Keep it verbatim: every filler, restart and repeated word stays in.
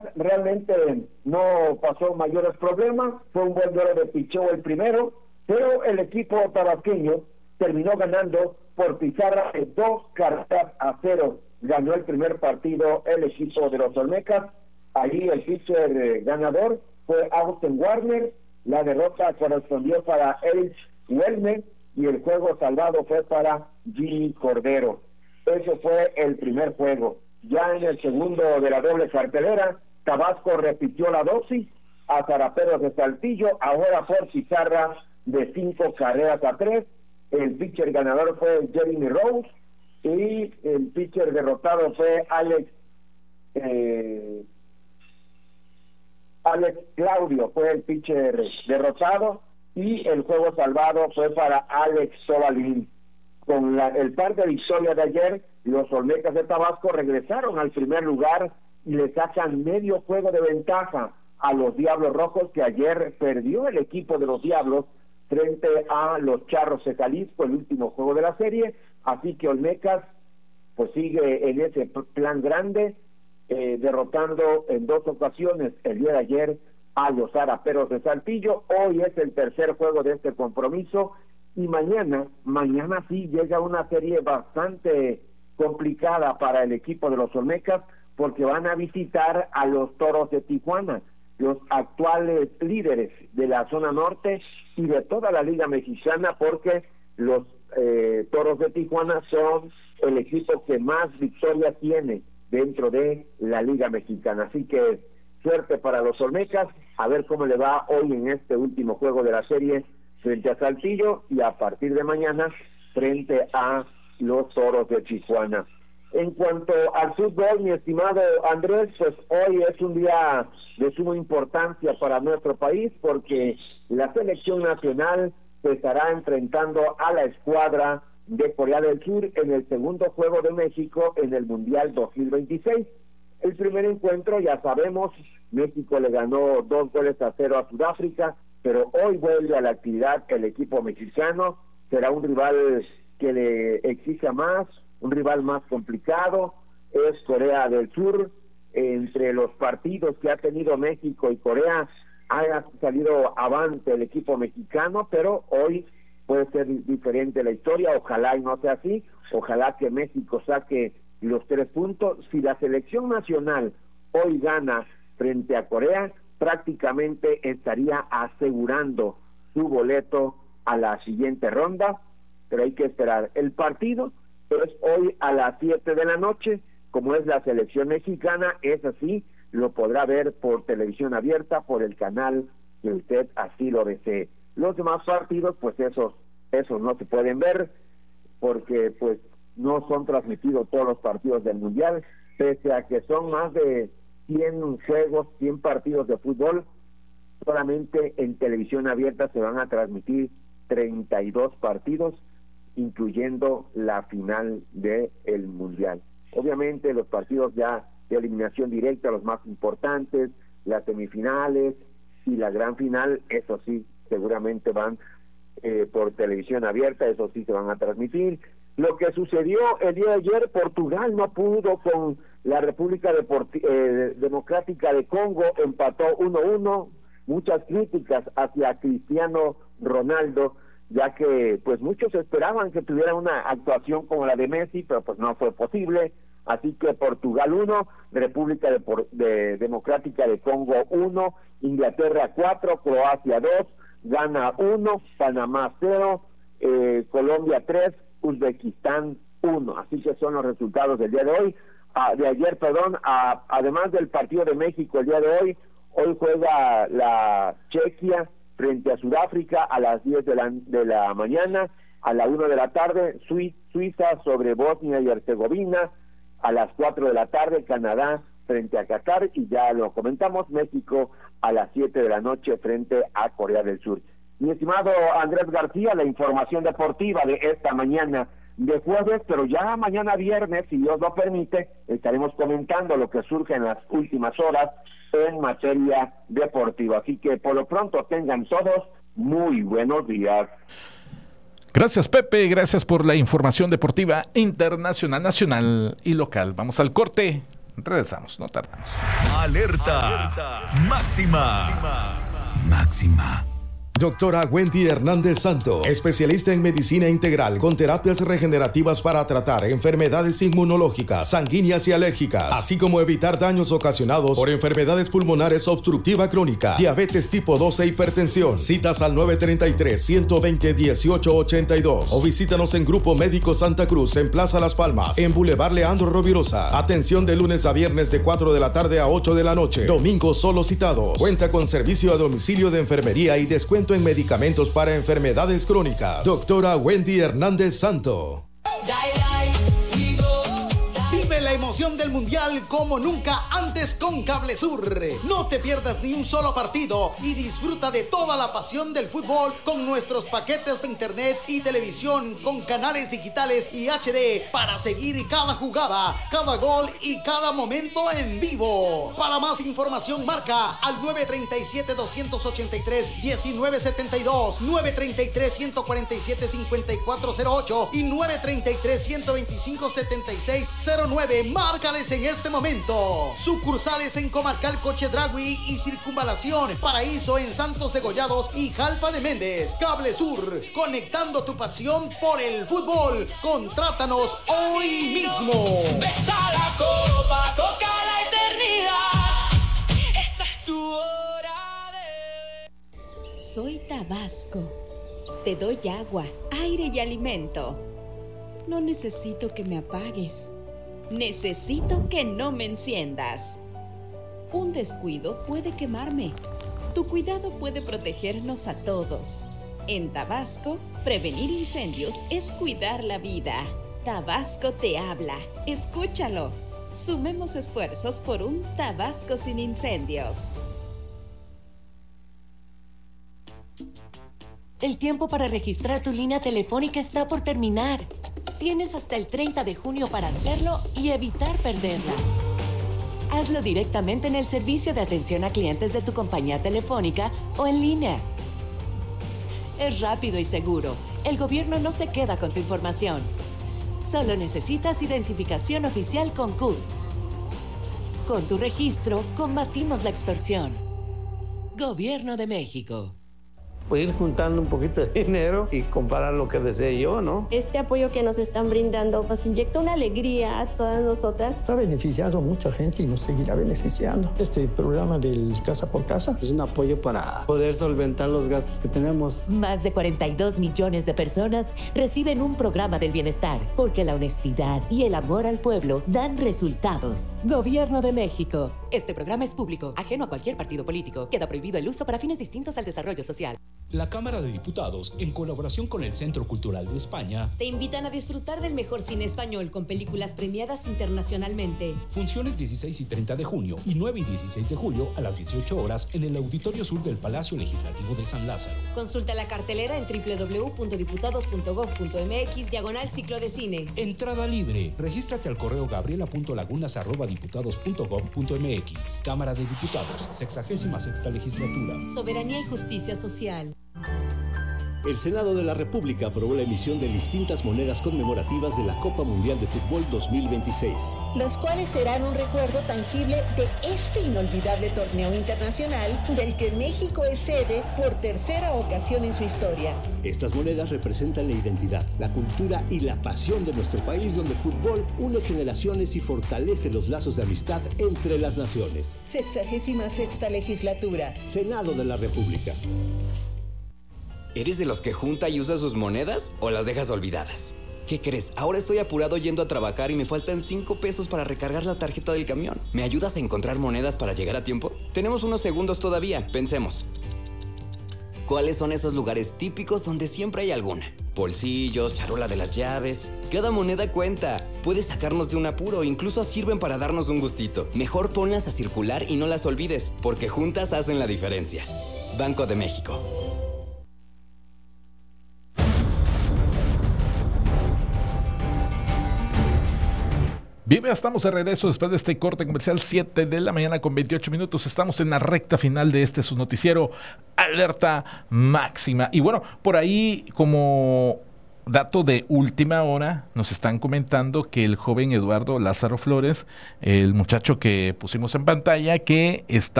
realmente no pasó mayores problemas, fue un buen duelo de picheo el primero, pero el equipo tabasqueño terminó ganando por pizarra de dos carreras a cero. Ganó el primer partido el equipo de los Olmecas. Ahí el pitcher eh, ganador fue Austin Warner. La derrota correspondió para Erich Wellman y el juego salvado fue para Jimmy Cordero. Eso fue el primer juego. Ya en el segundo de la doble cartelera, Tabasco repitió la dosis a Zaraperos de Saltillo, ahora por pizarra de cinco carreras a tres. El pitcher ganador fue Jeremy Rose y el pitcher derrotado fue Alex eh, Alex Claudio, fue el pitcher derrotado, y el juego salvado fue para Alex Sobalín. Con la, el par de victorias de ayer, los Olmecas de Tabasco regresaron al primer lugar y le sacan medio juego de ventaja a los Diablos Rojos, que ayer perdió el equipo de los Diablos frente a los Charros de Jalisco, el último juego de la serie. Así que Olmecas pues sigue en ese plan grande, eh, derrotando en dos ocasiones el día de ayer a los Zaraperos de Saltillo. Hoy es el tercer juego de este compromiso y mañana, mañana sí llega una serie bastante complicada para el equipo de los Olmecas, porque van a visitar a los Toros de Tijuana, los actuales líderes de la zona norte y de toda la Liga Mexicana, porque los eh, Toros de Tijuana son el equipo que más victorias tiene dentro de la Liga Mexicana. Así que suerte para los Olmecas, a ver cómo le va hoy en este último juego de la serie frente a Saltillo y a partir de mañana frente a los Toros de Tijuana. En cuanto al fútbol, mi estimado Andrés, pues hoy es un día de suma importancia para nuestro país, porque la selección nacional se estará enfrentando a la escuadra de Corea del Sur en el segundo juego de México en el Mundial dos mil veintiséis. El primer encuentro, ya sabemos, México le ganó dos goles a cero a Sudáfrica, pero hoy vuelve a la actividad el equipo mexicano. Será un rival que le exija más, un rival más complicado, es Corea del Sur. Entre los partidos que ha tenido México y Corea, ha salido avante el equipo mexicano, pero hoy puede ser diferente la historia. Ojalá y no sea así, ojalá que México saque los tres puntos. Si la selección nacional hoy gana frente a Corea, prácticamente estaría asegurando su boleto a la siguiente ronda, pero hay que esperar. El partido es hoy a las siete de la noche, como es la selección mexicana, es así, lo podrá ver por televisión abierta, por el canal que usted así lo desee. Los demás partidos, pues esos, esos no se pueden ver, porque pues no son transmitidos todos los partidos del Mundial, pese a que son más de cien juegos, cien partidos de fútbol, solamente en televisión abierta se van a transmitir treinta y dos partidos, incluyendo la final de el Mundial. Obviamente los partidos ya de eliminación directa, los más importantes, las semifinales y la gran final, eso sí, seguramente van eh, por televisión abierta, eso sí se van a transmitir. Lo que sucedió el día de ayer, Portugal no pudo con la República Deporti- eh, Democrática de Congo, empató uno uno, muchas críticas hacia Cristiano Ronaldo, ya que pues muchos esperaban que tuviera una actuación como la de Messi, pero pues no fue posible. Así que Portugal uno, República de, de Democrática de Congo uno, Inglaterra cuatro, Croacia dos, Ghana uno, Panamá cero, eh, Colombia tres, Uzbekistán uno. Así que son los resultados del día de hoy, ah, de ayer, perdón. Ah, además del partido de México el día de hoy, hoy juega la Chequia frente a Sudáfrica a las diez de la, de la mañana, a la una de la tarde, Suiza sobre Bosnia y Herzegovina, a las cuatro de la tarde, Canadá frente a Qatar, y ya lo comentamos, México a las siete de la noche frente a Corea del Sur. Mi estimado Andrés García, la información deportiva de esta mañana de jueves, pero ya mañana viernes, si Dios lo permite, estaremos comentando lo que surge en las últimas horas en materia deportiva. Así que por lo pronto tengan todos muy buenos días. Gracias, Pepe, gracias por la información deportiva internacional, nacional y local. Vamos al corte Regresamos, no tardamos. Alerta, Alerta. Máxima. Máxima. Doctora Wendy Hernández Santo, especialista en medicina integral con terapias regenerativas para tratar enfermedades inmunológicas, sanguíneas y alérgicas, así como evitar daños ocasionados por enfermedades pulmonares obstructiva crónica, diabetes tipo dos e hipertensión. Citas al nueve tres tres, uno dos cero, uno ocho ocho dos o visítanos en Grupo Médico Santa Cruz en Plaza Las Palmas, en Boulevard Leandro Rovirosa. Atención de lunes a viernes de cuatro de la tarde a ocho de la noche. Domingos solo citados. Cuenta con servicio a domicilio de enfermería y descuento en medicamentos para enfermedades crónicas. Doctora Wendy Hernández Santo. Vive la emoción del Mundial como nunca antes con CableSur. No te pierdas ni un solo partido y disfruta de toda la pasión del fútbol con nuestros paquetes de internet y televisión con canales digitales y H D para seguir cada jugada, cada gol y cada momento en vivo. Para más información marca al nueve tres siete, dos ocho tres, uno nueve siete dos, nueve tres tres, uno cuatro siete, cinco cuatro cero ocho y nueve tres tres, uno dos cinco, siete seis cero nueve. Márcales en este momento. Sucursales en Comarcal Cochedragui y Circunvalación, Paraíso en Santos de Gollados y Jalpa de Méndez. CableSur, conectando tu pasión por el fútbol. Contrátanos hoy mismo. Besa la copa, toca la eternidad. Esta es tu hora de... Soy Tabasco. Te doy agua, aire y alimento. No necesito que me apagues. Necesito que no me enciendas. Un descuido puede quemarme. Tu cuidado puede protegernos a todos. En Tabasco, prevenir incendios es cuidar la vida. Tabasco te habla. Escúchalo. Sumemos esfuerzos por un Tabasco sin incendios. El tiempo para registrar tu línea telefónica está por terminar. Tienes hasta el treinta de junio para hacerlo y evitar perderla. Hazlo directamente en el servicio de atención a clientes de tu compañía telefónica o en línea. Es rápido y seguro. El gobierno no se queda con tu información. Solo necesitas identificación oficial con C U R. Con tu registro, combatimos la extorsión. Gobierno de México. Pues ir juntando un poquito de dinero y comprar lo que desee yo, ¿no? Este apoyo que nos están brindando nos inyecta una alegría a todas nosotras. Ha beneficiado a mucha gente y nos seguirá beneficiando. Este programa del Casa por Casa es un apoyo para poder solventar los gastos que tenemos. Más de cuarenta y dos millones de personas reciben un programa del bienestar, porque la honestidad y el amor al pueblo dan resultados. Gobierno de México. Este programa es público, ajeno a cualquier partido político. Queda prohibido el uso para fines distintos al desarrollo social. La Cámara de Diputados, en colaboración con el Centro Cultural de España, te invitan a disfrutar del mejor cine español con películas premiadas internacionalmente. Funciones dieciséis y treinta de junio y nueve y dieciséis de julio a las dieciocho horas en el Auditorio Sur del Palacio Legislativo de San Lázaro. Consulta la cartelera en doble u doble u doble u punto diputados punto gob punto mx diagonal ciclo de cine. Entrada libre. Regístrate al correo gabriela punto lagunas arroba diputados punto gob punto mx. Cámara de Diputados, sexagésima sexta legislatura. Soberanía y justicia social. El Senado de la República aprobó la emisión de distintas monedas conmemorativas de la Copa Mundial de Fútbol dos mil veintiséis. Las cuales serán un recuerdo tangible de este inolvidable torneo internacional del que México es sede por tercera ocasión en su historia. Estas monedas representan la identidad, la cultura y la pasión de nuestro país, donde el fútbol une generaciones y fortalece los lazos de amistad entre las naciones. Sexagésima sexta legislatura. Senado de la República. ¿Eres de los que junta y usa sus monedas o las dejas olvidadas? ¿Qué crees? Ahora estoy apurado yendo a trabajar y me faltan cinco pesos para recargar la tarjeta del camión. ¿Me ayudas a encontrar monedas para llegar a tiempo? Tenemos unos segundos todavía, pensemos. ¿Cuáles son esos lugares típicos donde siempre hay alguna? Bolsillos, charola de las llaves. Cada moneda cuenta. Puede sacarnos de un apuro, incluso sirven para darnos un gustito. Mejor ponlas a circular y no las olvides, porque juntas hacen la diferencia. Banco de México. Bien, ya estamos de regreso después de este corte comercial, siete de la mañana con veintiocho minutos. Estamos en la recta final de este su noticiero Alerta Máxima. Y bueno, por ahí como dato de última hora, nos están comentando que el joven Eduardo Lázaro Flores, el muchacho que pusimos en pantalla, que está